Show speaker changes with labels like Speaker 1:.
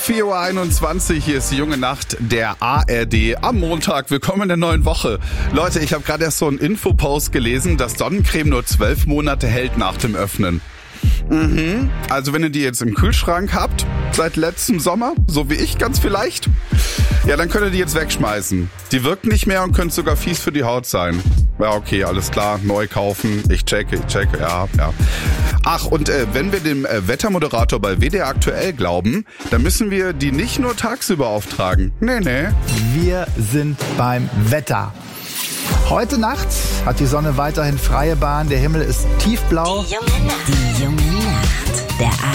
Speaker 1: 4:21 Uhr, hier ist die junge Nacht der ARD am Montag. Willkommen in der neuen Woche. Leute, ich habe gerade erst so einen Infopost gelesen, dass Sonnencreme nur 12 Monate hält nach dem Öffnen. Also wenn ihr die jetzt im Kühlschrank habt, seit letztem Sommer, so wie ich ganz vielleicht, ja, dann könnt ihr die jetzt wegschmeißen. Die wirkt nicht mehr und könnte sogar fies für die Haut sein. Ja, okay, alles klar, neu kaufen, ich checke, ja. Ach, und wenn wir dem Wettermoderator bei WDR aktuell glauben, dann müssen wir die nicht nur tagsüber auftragen. Nee.
Speaker 2: Wir sind beim Wetter. Heute Nacht hat die Sonne weiterhin freie Bahn, der Himmel ist tiefblau.
Speaker 3: Die junge Nacht der ARD.